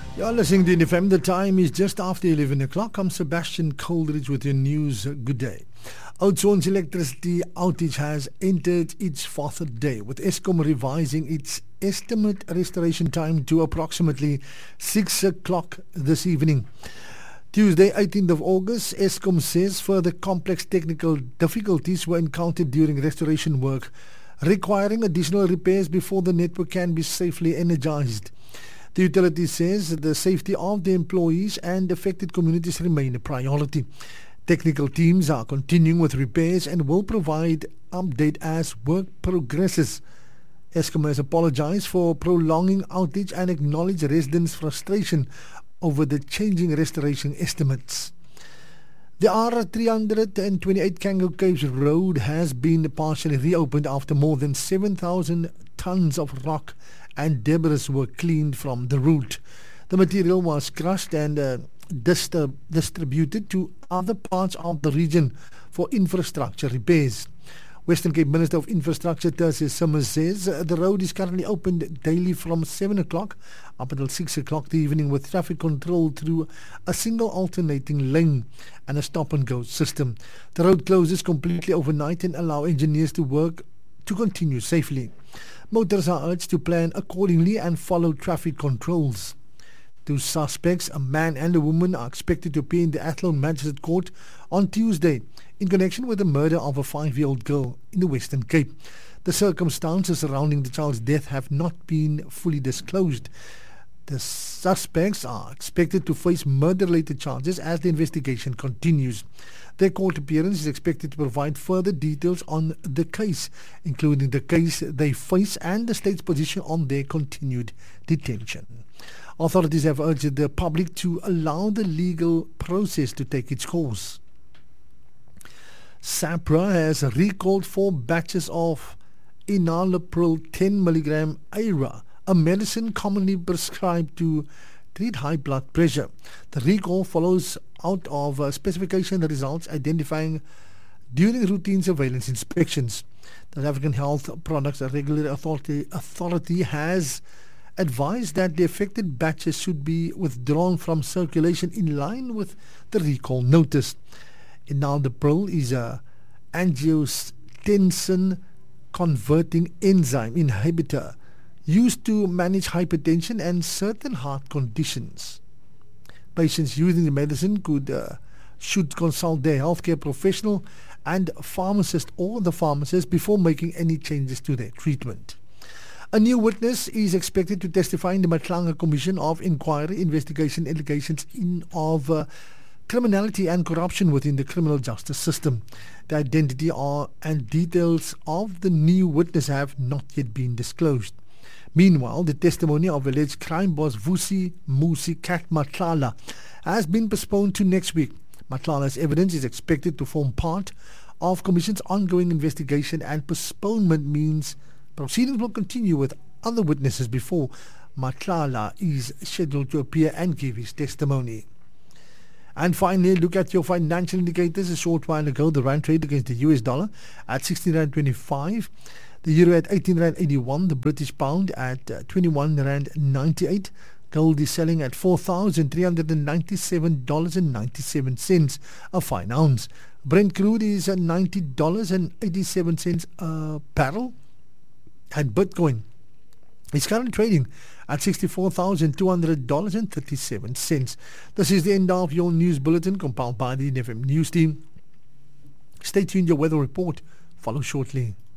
You're listening to NFM. The time is just after 11 o'clock. I'm Sebastian Coleridge with your news. Good day. Oudtshoorn's electricity outage has entered its fourth day, with Eskom revising its estimate restoration time to approximately 6 o'clock this evening. Tuesday, 18th of August, Eskom says further complex technical difficulties were encountered during restoration work, requiring additional repairs before the network can be safely energized. The utility says the safety of the employees and affected communities remain a priority. Technical teams are continuing with repairs and will provide update as work progresses. Eskom has apologized for prolonging outage and acknowledged residents' frustration over the changing restoration estimates. The R328 Kangaroo Caves Road has been partially reopened after more than 7,000 tons of rock and debris were cleaned from the route. The material was crushed and distributed to other parts of the region for infrastructure repairs. Western Cape Minister of Infrastructure Tertius Simmers says the road is currently opened daily from 7 o'clock up until 6 o'clock the evening, with traffic control through a single alternating lane and a stop-and-go system. The road closes completely overnight and allow engineers to work to continue safely. Motorists are urged to plan accordingly and follow traffic controls. Two suspects, a man and a woman, are expected to appear in the Athlone Magistrate Court on Tuesday in connection with the murder of a 5-year-old girl in the Western Cape. The circumstances surrounding the child's death have not been fully disclosed. The suspects are expected to face murder-related charges as the investigation continues. Their court appearance is expected to provide further details on the case, including the case they face and the state's position on their continued detention. Authorities have urged the public to allow the legal process to take its course. SAPRA has recalled 4 batches of enalapril 10 mg AIRA, a medicine commonly prescribed to treat high blood pressure. The recall follows out of specification results identifying during routine surveillance inspections. The South African Health Products Regulatory Authority has advised that the affected batches should be withdrawn from circulation in line with the recall notice. Enalapril is a angiotensin converting enzyme inhibitor used to manage hypertension and certain heart conditions. Patients using the medicine should consult their healthcare professional and pharmacist or the pharmacist before making any changes to their treatment. A new witness is expected to testify in the Matlanga Commission of Inquiry investigation allegations of criminality and corruption within the criminal justice system. The identity and details of the new witness have not yet been disclosed. Meanwhile, the testimony of alleged crime boss Vusi Musi Kat Matlala has been postponed to next week. Matlala's evidence is expected to form part of Commission's ongoing investigation, and postponement means proceedings will continue with other witnesses before Matlala is scheduled to appear and give his testimony. And finally, look at your financial indicators. A short while ago, the rand traded against the US dollar at 16.25, the euro at 18.81, the British pound at 21.98. Gold is selling at $4,397.97 a fine ounce. Brent crude is at $90.87 a barrel. And Bitcoin is currently trading at $64,200.37. This is the end of your news bulletin compiled by the NFM News team. Stay tuned, your weather report follows shortly.